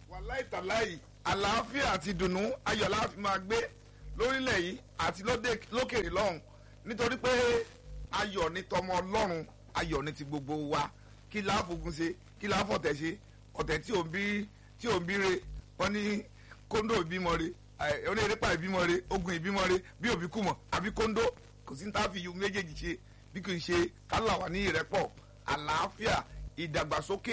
wàláì tàláì àlàáfíà àti ìdùnnú ayọ̀ láàfin máa gbé lórílẹ̀ yìí àti lókèrè lọ́hùn nítorí pé ayọ̀ ní tọmọ ọlọ́run ayọ̀ ní ti gbogbo wa kí láàfogun ṣe kí láàfọ̀tẹ̀ ṣe ọ̀tẹ̀ tí ò ń bí re wọ́n ní kóńdó ìbímọ re oníyẹ̀dẹ́pà ìbímọ re ogun ìbímọ re bí òbí kú mọ̀ àbí kóńdó kò sí ní tá a fi yu méjèèjì ṣe bí kì í ṣe kálà wà ní ìrẹ́pọ̀ àlàáfíà ìdàgbàsókè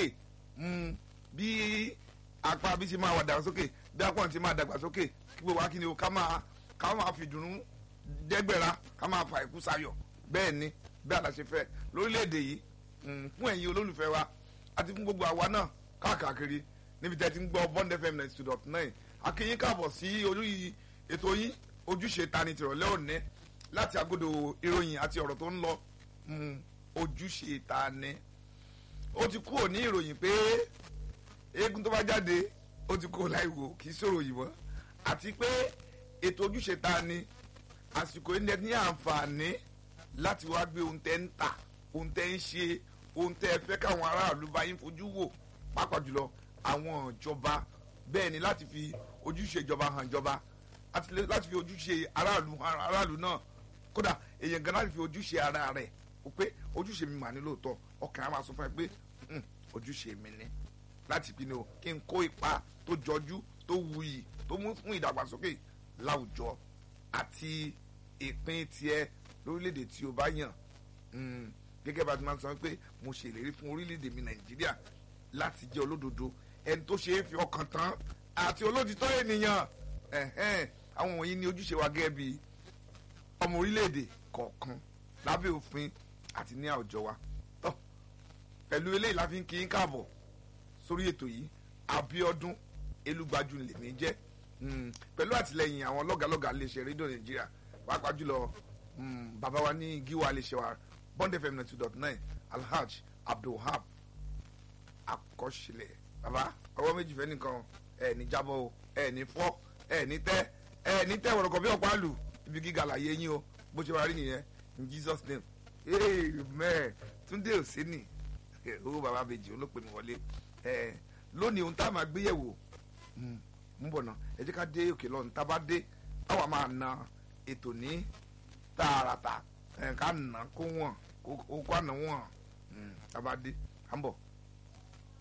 bí apá bí ṣe máa wà dàgbàsókè bí apá ti máa dàgbàsókè kí gbogbo wa kí ni o ká máa fi dùnnú dẹ́gbẹ̀ra ká máa fa ìkú sayọ̀ bẹ́ẹ̀ ni bí àlàṣe fẹ́ lórílẹ̀‐èdè yìí fún ẹ̀yin olólùfẹ́ wa àti fún gbogbo àwa náà káàkiri níbi tẹ́ ti ń gbọ́ Bond FM 92.9 akínyín káàbọ̀ sí orí ètò yín ojúṣe tani tìrọ̀lẹ́ òní láti agodo ìròyìn àti ọ̀rọ̀ tó ń lọ ojúṣe tani ó ti kúrò ní ìròyìn pé eégún tó bá jáde ó ti kúrò láìwò kì í sọ̀rọ̀ yìí mọ́ àti pé ètò ojúṣe tani àsìkò ilẹ̀ ní àǹfààní láti wá gbé ohun tẹ́ ń tà ohun tẹ́ ń ṣe ohun tẹ́ fẹ́ káwọn aráàlú bá yín fojú wò pàápàá jùlọ àwọn ìjọba bẹ́ẹ̀ ni láti fi ojúṣe ìjọba hàn ìjọba àti láti fi ojúṣe aráàlú náà kódà èèyàn gan láti fi ojúṣe ara rẹ̀ ó pé ojúṣe mi mà ní lóòótọ́ ọkàn á máa sọ fún ẹ pé ojúṣe mi ni láti pinnu kí n kó ipa tó jọjú tó wuyì tó mú fún ìdàgbàsókè láwùjọ àti ìpín tiẹ̀ lórílẹ̀‐èdè tí o bá yàn gẹ́gẹ́ bá ti máa sọ pé mo ṣèlérí fún orílẹ̀‐èdè mi Nàìjíríà láti jẹ́ olódodo ẹni tó ṣe é fi ọkàn tán àti olótìtọ́ ènìyàn àwọn wọ̀nyí ni ojúṣe wa gẹ́gẹ́ bí ọmọ orílẹ̀‐èdè kọ̀ọ̀kan lábẹ́ òfin àti ní àwùjọ wa tó pẹ̀lú eléyìí la fi ń kí n káàbọ̀ sórí ètò yìí Abíọ́dún Elúgbájú lèmi jẹ́ pẹ̀lú àtìlẹyìn àwọn lọ́gàlọ́gà iléeṣẹ́ rédíò Nàìjíríà pàápàá jùlọ bàbá wa ní gíwá iléeṣẹ́ wa Bond FM 92.9 Alhaj Abdulwahab Akọ́ṣílẹ̀ bàbá ọwọ́ méjì fẹ́ nìkan ẹ̀ ní jábọ̀ o ẹ̀ ní fọ́ ẹ̀ ní tẹ́ wọ̀rọ̀kọ̀ bí ọ̀pá lù ibi gíga làyé yín o bó ṣe wà rí nìyẹn in Jesus name amen Túndé Òsénì owó bàbá bèjì olópè mi wọlé lónìí ohun tá a máa gbé yẹ̀wò ń bọ̀ náà ẹ jẹ́ ká dé òkè lọ́nà tá a bá dé àwa máa na ètò ní tààràtà ká nà kó wọ̀n kó àná wọ̀n tá a bá dé à ń bọ̀.